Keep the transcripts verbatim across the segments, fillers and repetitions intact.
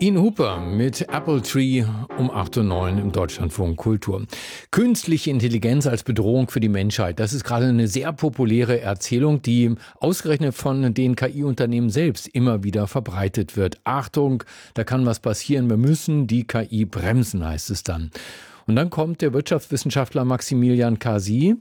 Ian Hooper mit Apple Tree um acht Uhr neun im Deutschlandfunk Kultur. Künstliche Intelligenz als Bedrohung für die Menschheit. Das ist gerade eine sehr populäre Erzählung, die ausgerechnet von den K I-Unternehmen selbst immer wieder verbreitet wird. Achtung, da kann was passieren. Wir müssen die K I bremsen, heißt es dann. Und dann kommt der Wirtschaftswissenschaftler Maximilian Kasi,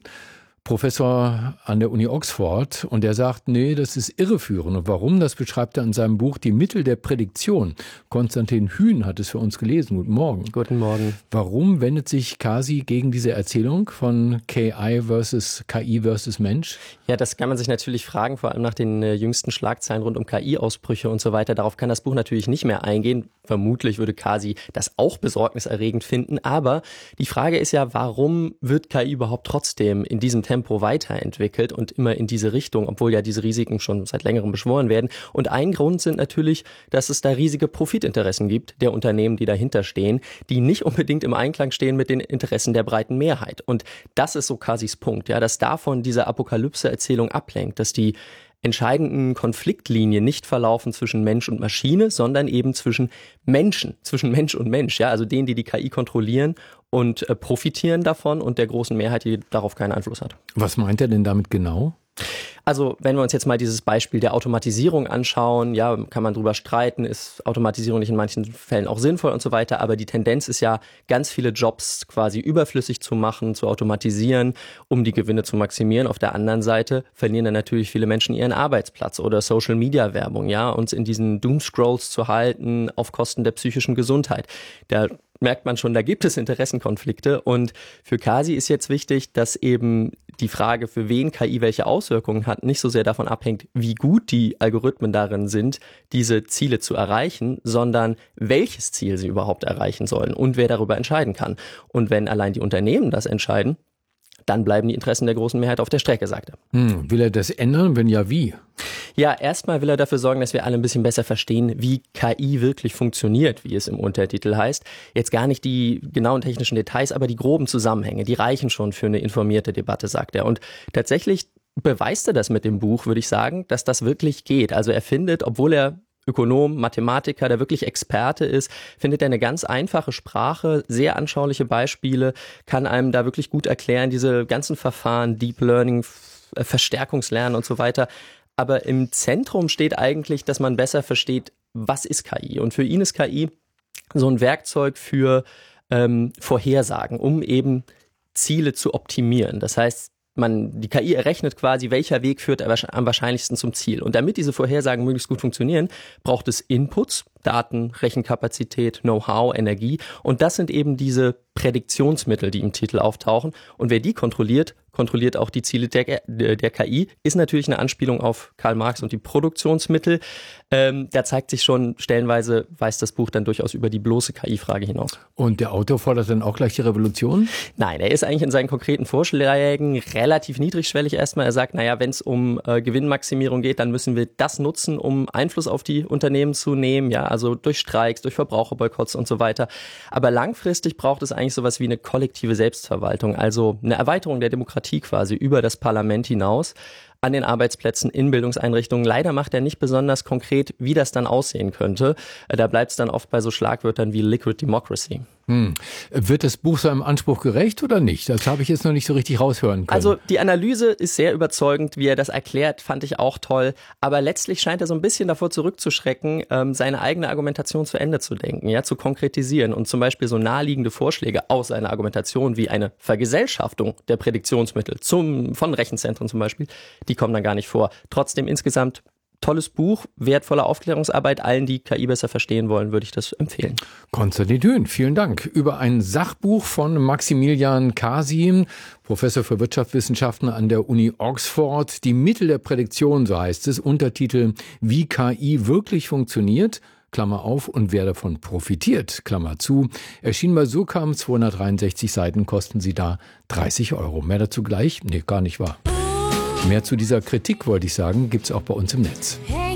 Professor an der Uni Oxford, und der sagt, nee, das ist irreführend. Und warum, das beschreibt er in seinem Buch Die Mittel der Prädiktion. Konstantin Hühn hat es für uns gelesen. Guten Morgen. Guten Morgen. Warum wendet sich Kasi gegen diese Erzählung von K I versus K I versus Mensch? Ja, das kann man sich natürlich fragen, vor allem nach den äh, jüngsten Schlagzeilen rund um K I-Ausbrüche und so weiter. Darauf kann das Buch natürlich nicht mehr eingehen. Vermutlich würde Kasi das auch besorgniserregend finden. Aber die Frage ist ja, warum wird K I überhaupt trotzdem in diesem Tempo weiterentwickelt und immer in diese Richtung, obwohl ja diese Risiken schon seit längerem beschworen werden. Und ein Grund sind natürlich, dass es da riesige Profitinteressen gibt der Unternehmen, die dahinter stehen, die nicht unbedingt im Einklang stehen mit den Interessen der breiten Mehrheit. Und das ist so Kasis Punkt, ja, dass davon diese Apokalypse-Erzählung ablenkt, dass die entscheidenden Konfliktlinien nicht verlaufen zwischen Mensch und Maschine, sondern eben zwischen Menschen, zwischen Mensch und Mensch, ja, also denen, die die K I kontrollieren und äh, profitieren davon und der großen Mehrheit, die darauf keinen Einfluss hat. Was meint er denn damit genau? Also wenn wir uns jetzt mal dieses Beispiel der Automatisierung anschauen, ja, kann man drüber streiten, ist Automatisierung nicht in manchen Fällen auch sinnvoll und so weiter, aber die Tendenz ist ja, ganz viele Jobs quasi überflüssig zu machen, zu automatisieren, um die Gewinne zu maximieren. Auf der anderen Seite verlieren dann natürlich viele Menschen ihren Arbeitsplatz oder Social-Media-Werbung, ja, uns in diesen Doomscrolls zu halten auf Kosten der psychischen Gesundheit. Da merkt man schon, da gibt es Interessenkonflikte, und für Kasi ist jetzt wichtig, dass eben die Frage, für wen K I welche Auswirkungen hat, nicht so sehr davon abhängt, wie gut die Algorithmen darin sind, diese Ziele zu erreichen, sondern welches Ziel sie überhaupt erreichen sollen und wer darüber entscheiden kann. Und wenn allein die Unternehmen das entscheiden, dann bleiben die Interessen der großen Mehrheit auf der Strecke, sagt er. Hm, will er das ändern? Wenn ja, wie? Ja, erstmal will er dafür sorgen, dass wir alle ein bisschen besser verstehen, wie K I wirklich funktioniert, wie es im Untertitel heißt. Jetzt gar nicht die genauen technischen Details, aber die groben Zusammenhänge, die reichen schon für eine informierte Debatte, sagt er. Und tatsächlich beweist er das mit dem Buch, würde ich sagen, dass das wirklich geht. Also er findet, obwohl er Ökonom, Mathematiker, der wirklich Experte ist, findet er eine ganz einfache Sprache, sehr anschauliche Beispiele, kann einem da wirklich gut erklären, diese ganzen Verfahren, Deep Learning, Verstärkungslernen und so weiter. Aber im Zentrum steht eigentlich, dass man besser versteht, was ist K I. Und für ihn ist K I so ein Werkzeug für ähm, Vorhersagen, um eben Ziele zu optimieren. Das heißt, Man, die K I errechnet quasi, welcher Weg führt am wahrscheinlichsten zum Ziel. Und damit diese Vorhersagen möglichst gut funktionieren, braucht es Inputs, Daten, Rechenkapazität, Know-how, Energie. Und das sind eben diese Prädiktionsmittel, die im Titel auftauchen. Und wer die kontrolliert, kontrolliert auch die Ziele der, der K I. Ist natürlich eine Anspielung auf Karl Marx und die Produktionsmittel. Ähm, da zeigt sich schon, stellenweise weist das Buch dann durchaus über die bloße K I-Frage hinaus. Und der Autor fordert dann auch gleich die Revolution? Nein, er ist eigentlich in seinen konkreten Vorschlägen relativ niedrigschwellig erstmal. Er sagt, naja, wenn es um äh, Gewinnmaximierung geht, dann müssen wir das nutzen, um Einfluss auf die Unternehmen zu nehmen. Ja, also durch Streiks, durch Verbraucherboykotts und so weiter. Aber langfristig braucht es eigentlich sowas wie eine kollektive Selbstverwaltung, also eine Erweiterung der Demokratie quasi über das Parlament hinaus, an den Arbeitsplätzen, in Bildungseinrichtungen. Leider macht er nicht besonders konkret, wie das dann aussehen könnte. Da bleibt es dann oft bei so Schlagwörtern wie Liquid Democracy. Hm. Wird das Buch seinem Anspruch gerecht oder nicht? Das habe ich jetzt noch nicht so richtig raushören können. Also die Analyse ist sehr überzeugend, wie er das erklärt, fand ich auch toll. Aber letztlich scheint er so ein bisschen davor zurückzuschrecken, seine eigene Argumentation zu Ende zu denken, ja, zu konkretisieren und zum Beispiel so naheliegende Vorschläge aus seiner Argumentation wie eine Vergesellschaftung der Prädiktionsmittel zum, von Rechenzentren zum Beispiel, die kommen dann gar nicht vor. Trotzdem insgesamt tolles Buch, wertvolle Aufklärungsarbeit. Allen, die K I besser verstehen wollen, würde ich das empfehlen. Konstantin Hühn, vielen Dank. Über ein Sachbuch von Maximilian Kasi, Professor für Wirtschaftswissenschaften an der Uni Oxford. Die Mittel der Prädiktion, so heißt es. Untertitel: Wie K I wirklich funktioniert, Klammer auf, und wer davon profitiert, Klammer zu. Erschien bei Surkamp, zweihundertdreiundsechzig Seiten, kosten sie da dreißig Euro. Mehr dazu gleich? Nee, gar nicht wahr. Mehr zu dieser Kritik, wollte ich sagen, gibt's auch bei uns im Netz.